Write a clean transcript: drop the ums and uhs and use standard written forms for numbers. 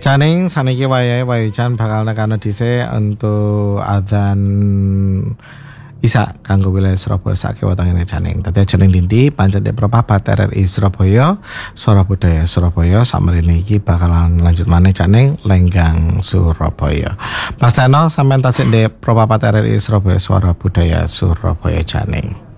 Caning saniki wayahe Wayu-chan bakal nekano dhisik untuk adzan Isa kanggo wilayah Surabaya sak kiwa-tengene Caning. Dadi aja ning ndi pancen Dek Propapat RRI Surabaya, Suara Budaya Surabaya samrene iki bakalan lanjut maneh Caning Lenggang Surabaya. Pasteno sampean tasik Dek Propapat RRI Surabaya, Suara Budaya Surabaya Caning.